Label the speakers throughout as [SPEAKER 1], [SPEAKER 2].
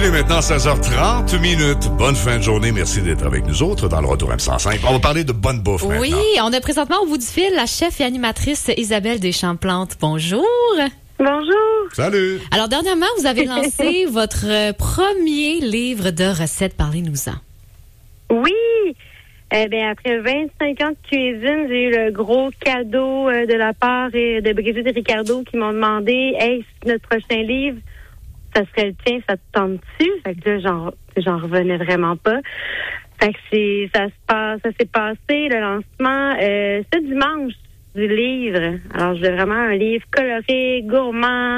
[SPEAKER 1] est maintenant 16h30 minutes. Bonne fin de journée. Merci d'être avec nous autres dans le Retour M105. On va parler de bonne bouffe maintenant.
[SPEAKER 2] Oui, on a présentement au bout du fil la chef et animatrice Isabelle Deschamps-Plante. Bonjour.
[SPEAKER 3] Bonjour.
[SPEAKER 1] Salut.
[SPEAKER 2] Alors, dernièrement, vous avez lancé votre premier livre de recettes. Parlez-nous-en.
[SPEAKER 3] Oui. Après 25 ans de cuisine, j'ai eu le gros cadeau de la part de Brigitte et Ricardo qui m'ont demandé, hey, notre prochain livre, ça serait le tien, ça te tente-tu? Fait que là, j'en revenais vraiment pas. Fait que ça s'est passé, le lancement, ce dimanche du livre. Alors, j'ai vraiment un livre coloré, gourmand,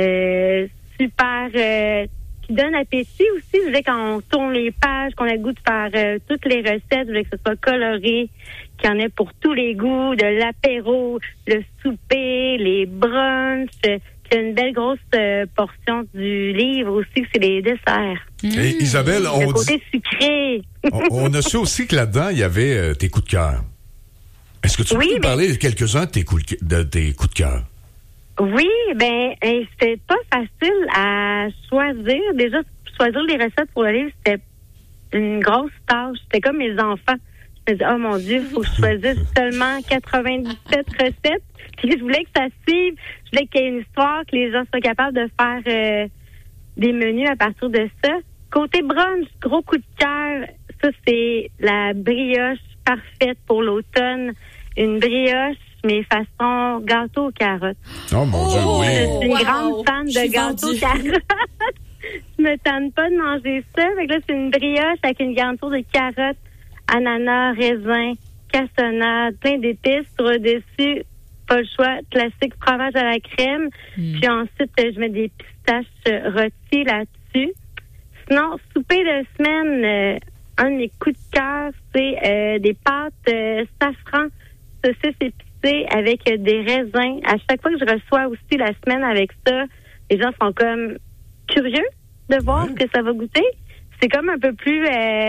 [SPEAKER 3] super, qui donne appétit aussi. Je voulais quand on tourne les pages, qu'on ait le goût de faire toutes les recettes, je voulais que ce soit coloré, qu'il y en ait pour tous les goûts, de l'apéro, le souper, les brunchs, qu'il y a une belle grosse portion du livre aussi, c'est les desserts.
[SPEAKER 1] Et Isabelle,
[SPEAKER 3] le côté sucré.
[SPEAKER 1] on a su aussi que là-dedans, il y avait tes coups de cœur. Est-ce que tu peux nous parler de quelques-uns de tes coups de cœur? Oui,
[SPEAKER 3] c'était pas facile à choisir. Déjà, choisir les recettes pour le livre, c'était une grosse tâche. C'était comme mes enfants. Je me disais, oh mon Dieu, il faut que je choisisse seulement 97 recettes. Puis je voulais que ça suive. Je voulais qu'il y ait une histoire, que les gens soient capables de faire des menus à partir de ça. Côté brunch, gros coup de cœur, ça, c'est la brioche parfaite pour l'automne. Une brioche, mais façon gâteau aux carottes.
[SPEAKER 1] Oh mon Dieu, oui.
[SPEAKER 3] Je suis une grande fan de gâteau aux carottes. Je me tente pas de manger ça. Fait que là, c'est une brioche avec une garniture de carottes, ananas, raisin, cassonade, plein d'épices. Sur le dessus, pas le choix, classique fromage à la crème. Puis ensuite, je mets des pistaches rôties là-dessus. Sinon, souper de semaine, un de mes coups de cœur, c'est des pâtes safran, saucisses épicées avec des raisins. À chaque fois que je reçois aussi la semaine avec ça, les gens sont comme curieux de voir ce que ça va goûter. C'est comme un peu plus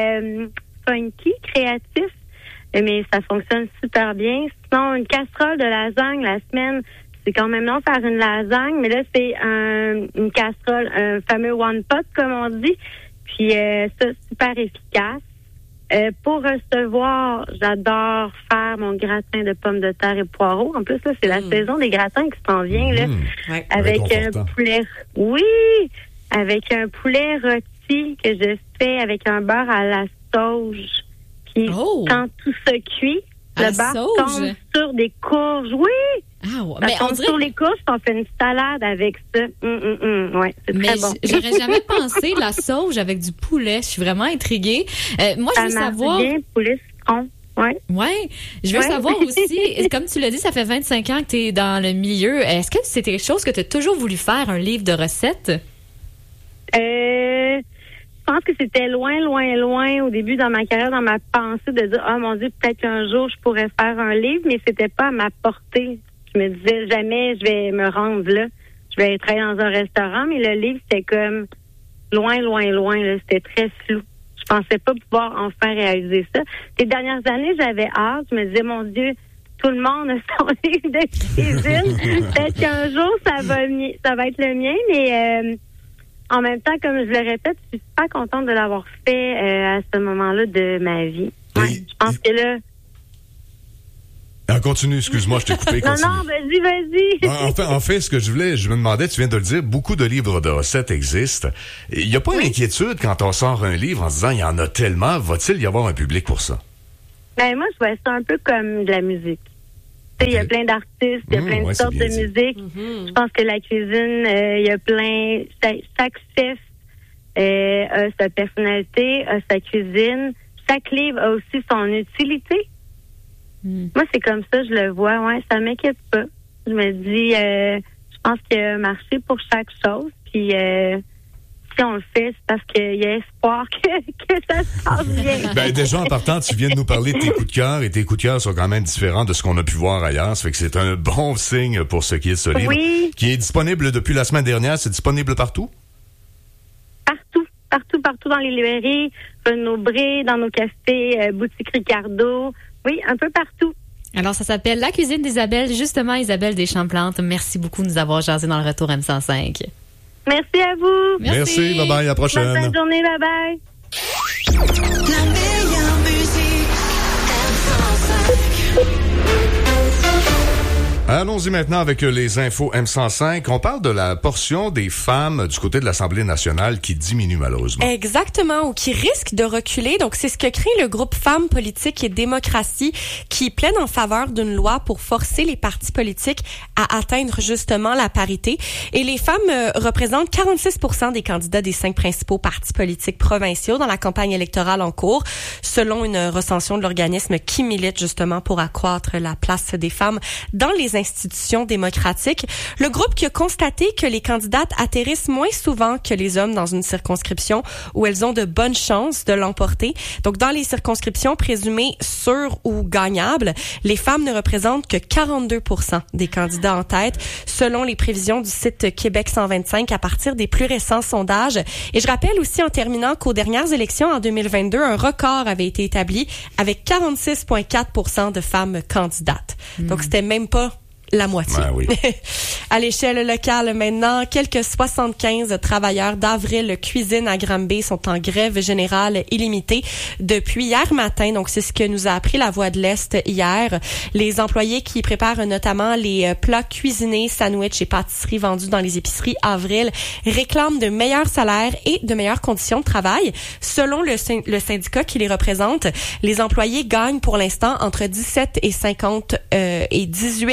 [SPEAKER 3] funky, créatif, mais ça fonctionne super bien. Sinon, une casserole de lasagne la semaine, c'est quand même long faire une lasagne, mais là, c'est une casserole, un fameux one pot, comme on dit. Puis ça, super efficace. Pour recevoir, j'adore faire mon gratin de pommes de terre et poireaux. En plus, là, c'est la saison des gratins qui s'en vient, là.
[SPEAKER 2] Ouais.
[SPEAKER 3] Avec un poulet. Oui! Avec un poulet rôti que je fais avec un beurre à la sauge. Puis, quand tout se cuit, le beurre tombe sur des courges. Oui!
[SPEAKER 2] Ah ouais.
[SPEAKER 3] Mais on sur les courges, on fait une salade avec ça. Ouais, c'est très bon.
[SPEAKER 2] J'aurais jamais pensé la sauge avec du poulet. Je suis vraiment intriguée. Moi, je veux savoir.
[SPEAKER 3] Bien, poulet citron.
[SPEAKER 2] Ouais. Je veux savoir aussi, comme tu l'as dit, ça fait 25 ans que tu es dans le milieu. Est-ce que c'est quelque chose que tu as toujours voulu faire, un livre de recettes?
[SPEAKER 3] Je pense que c'était loin au début dans ma carrière, dans ma pensée de dire, oh mon Dieu, peut-être qu'un jour je pourrais faire un livre, mais c'était pas à ma portée. Je me disais jamais je vais me rendre là. Je vais travailler dans un restaurant, mais le livre, c'était comme loin, là. C'était très flou. Je pensais pas pouvoir enfin réaliser ça. Les dernières années, j'avais hâte. Je me disais, mon Dieu, tout le monde a son livre de cuisine. Peut-être qu'un jour, ça va être le mien, mais en même temps, comme je le répète, je suis super contente de l'avoir fait à ce moment-là de ma vie. Ouais, je pense que là...
[SPEAKER 1] Continue, excuse-moi, je t'ai coupé. Continue.
[SPEAKER 3] Non, vas-y.
[SPEAKER 1] En fait, ce que je me demandais, tu viens de le dire, beaucoup de livres de recettes existent. Il n'y a pas une inquiétude quand on sort un livre en se disant, il y en a tellement, va-t-il y avoir un public pour ça?
[SPEAKER 3] Moi, je vois ça un peu comme de la musique. Il y a plein d'artistes, il y a plein de sortes de musique. Je pense que la cuisine, il y a plein... Chaque chef a sa personnalité, a sa cuisine. Chaque livre a aussi son utilité. Moi, c'est comme ça, je le vois. Ouais, ça m'inquiète pas. Je me dis, je pense qu'il y a un marché pour chaque chose. Puis, si on le fait, c'est parce qu'il y a espoir que ça se passe bien.
[SPEAKER 1] Déjà, en partant, tu viens de nous parler de tes coups de cœur, et tes coups de cœur sont quand même différents de ce qu'on a pu voir ailleurs. Ça fait que c'est un bon signe pour ce qui est de ce livre.
[SPEAKER 3] Oui.
[SPEAKER 1] Qui est disponible depuis la semaine dernière. C'est disponible partout?
[SPEAKER 3] Partout dans les librairies, nos brés, dans nos cafés, boutique Ricardo. Oui, un peu partout.
[SPEAKER 2] Alors, ça s'appelle La cuisine d'Isabelle, justement, Isabelle Deschamps-Plante. Merci beaucoup de nous avoir jasé dans le Retour M105.
[SPEAKER 3] Merci à vous.
[SPEAKER 1] Merci. Bye-bye. À la prochaine.
[SPEAKER 3] Bonne fin de journée. Bye-bye.
[SPEAKER 4] La meilleure musique, M105.
[SPEAKER 1] Allons-y maintenant avec les infos M105. On parle de la portion des femmes du côté de l'Assemblée nationale qui diminue malheureusement.
[SPEAKER 5] Exactement, ou qui risque de reculer. Donc, c'est ce que crée le groupe Femmes, Politique et Démocratie qui plaide en faveur d'une loi pour forcer les partis politiques à atteindre justement la parité. Et les femmes représentent 46% des candidats des 5 principaux partis politiques provinciaux dans la campagne électorale en cours, selon une recension de l'organisme qui milite justement pour accroître la place des femmes dans les institutions démocratiques. Le groupe qui a constaté que les candidates atterrissent moins souvent que les hommes dans une circonscription où elles ont de bonnes chances de l'emporter. Donc, dans les circonscriptions présumées sûres ou gagnables, les femmes ne représentent que 42% des candidats en tête, selon les prévisions du site Québec 125 à partir des plus récents sondages. Et je rappelle aussi en terminant qu'aux dernières élections en 2022, un record avait été établi avec 46,4% de femmes candidates. Donc, c'était même pas la moitié.
[SPEAKER 1] Ben oui.
[SPEAKER 5] À l'échelle locale maintenant, quelques 75 travailleurs d'Avril Cuisine à Granby sont en grève générale illimitée depuis hier matin. Donc, c'est ce que nous a appris La Voix de l'Est hier. Les employés qui préparent notamment les plats cuisinés, sandwichs et pâtisseries vendus dans les épiceries Avril réclament de meilleurs salaires et de meilleures conditions de travail. Selon le syndicat qui les représente, les employés gagnent pour l'instant entre 17,50 et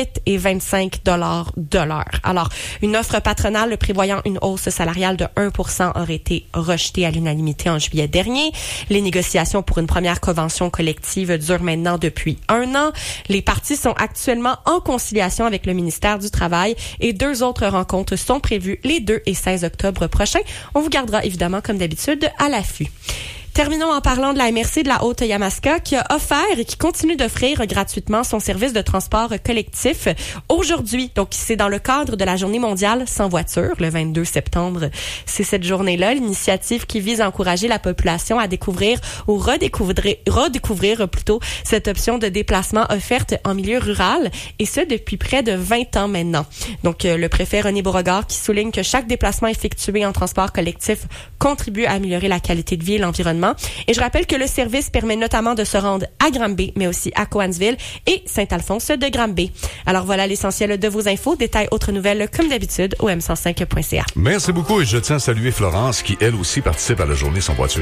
[SPEAKER 5] 18,25 de l'heure. Alors, une offre patronale prévoyant une hausse salariale de 1% aurait été rejetée à l'unanimité en juillet dernier. Les négociations pour une première convention collective durent maintenant depuis 1 an. Les partis sont actuellement en conciliation avec le ministère du Travail et 2 autres rencontres sont prévues les 2 et 16 octobre prochains. On vous gardera évidemment, comme d'habitude, à l'affût. Terminons en parlant de la MRC de la Haute-Yamaska qui a offert et qui continue d'offrir gratuitement son service de transport collectif aujourd'hui. Donc, c'est dans le cadre de la Journée mondiale sans voiture, le 22 septembre. C'est cette journée-là, l'initiative qui vise à encourager la population à découvrir ou redécouvrir plutôt cette option de déplacement offerte en milieu rural, et ce depuis près de 20 ans maintenant. Donc, le préfet René Beauregard qui souligne que chaque déplacement effectué en transport collectif contribue à améliorer la qualité de vie et l'environnement. Et je rappelle que le service permet notamment de se rendre à Granby, mais aussi à Cowansville et Saint-Alphonse de Granby. Alors voilà l'essentiel de vos infos. Détails, autres nouvelles, comme d'habitude, au m105.ca.
[SPEAKER 1] Merci beaucoup et je tiens à saluer Florence qui, elle aussi, participe à la journée sans voiture.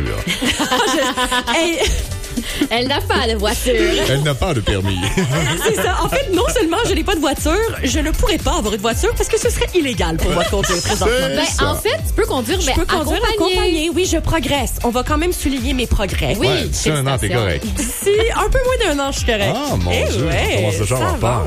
[SPEAKER 2] Elle n'a pas de voiture.
[SPEAKER 1] Elle n'a pas de permis.
[SPEAKER 5] C'est ça. En fait, non seulement je n'ai pas de voiture, je ne pourrais pas avoir une voiture parce que ce serait illégal pour moi de conduire présentement.
[SPEAKER 2] En fait, tu peux conduire, mais
[SPEAKER 5] accompagner. Oui, je progresse. On va quand même souligner mes progrès.
[SPEAKER 2] Oui,
[SPEAKER 1] ouais, si un an, t'es correct.
[SPEAKER 5] Si un peu moins d'1 an, je suis correct.
[SPEAKER 1] Ah, mon Dieu, on commence déjà à avoir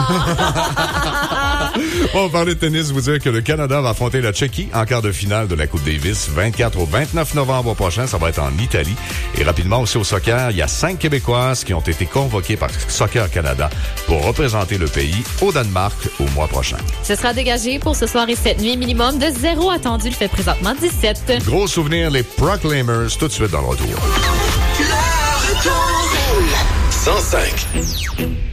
[SPEAKER 1] peur. On va parler de tennis, vous dire que le Canada va affronter la Tchéquie en quart de finale de la Coupe Davis, 24 au 29 novembre prochain. Ça va être en Italie. Et rapidement aussi au soccer, il y a 5 Québécoises qui ont été convoquées par Soccer Canada pour représenter le pays au Danemark au mois prochain.
[SPEAKER 2] Ce sera dégagé pour ce soir et cette nuit, minimum de 0 attendu. Il fait présentement 17.
[SPEAKER 1] Gros souvenir, les Proclaimers, tout de suite dans le retour.
[SPEAKER 4] 105.